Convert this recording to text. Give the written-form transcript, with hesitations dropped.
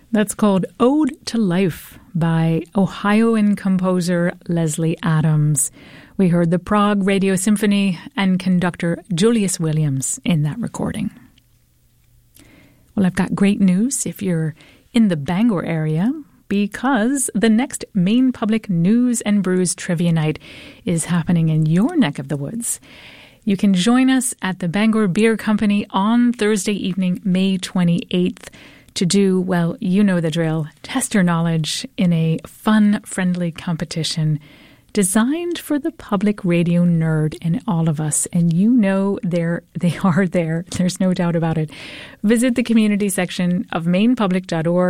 That's called Ode to Life by Ohioan composer Leslie Adams. We heard the Prague Radio Symphony and conductor Julius Williams in that recording. Well, I've got great news if you're in the Bangor area, because the next Maine Public News and Brews Trivia Night is happening in your neck of the woods. You can join us at the Bangor Beer Company on Thursday evening, May 28th, to do, well, you know the drill, test your knowledge in a fun, friendly competition designed for the public radio nerd in all of us. And you know they are there. There's no doubt about it. Visit the community section of mainepublic.org